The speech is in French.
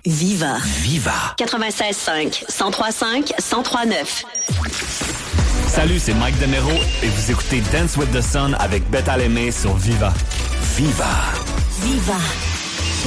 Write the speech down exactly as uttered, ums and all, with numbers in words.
Viva. Viva. quatre-vingt-seize cinq, cent trois cinq, cent trois neuf. Salut, c'est Mike Demero et vous écoutez Dance with the Sun avec Beth Alemé sur Viva. Viva. Viva.